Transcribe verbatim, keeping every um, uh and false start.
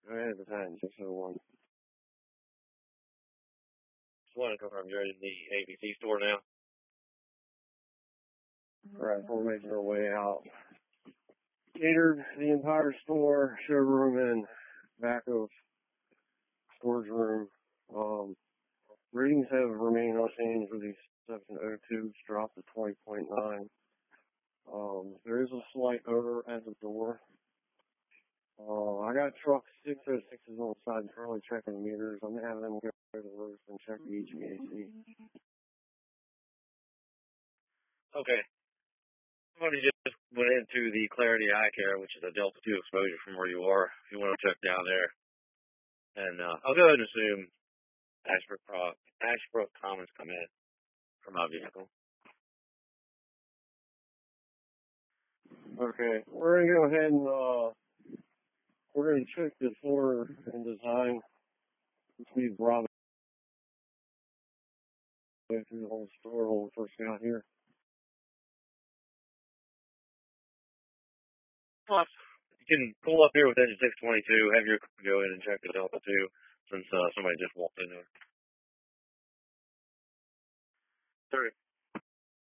Go ahead, the time, six oh one. Just want to confirm you're in the A B C store now. Alright, we're making our way out. Entered the entire store, showroom, and back of storage room. Um, readings have remained unchanged with these section oh two dropped to twenty point nine. Um, there is a slight odor at the door. Uh, I got truck six oh sixes on the side currently checking the meters. I'm gonna have them go to the roof and check the H V A C. Okay. Somebody just went into the Clarity Eye Care, which is a Delta two exposure from where you are, if you want to check down there. And uh, I'll go ahead and assume Ashbrook, Pro- Ashbrook Commons come in from my vehicle. Okay, we're gonna go ahead and uh, we're gonna check the floor and design, which means Bravo through the whole store when we first got here. Well, you can pull up here with engine six twenty-two, have your crew go in and check the Delta two, since uh, somebody just walked in there. Sorry.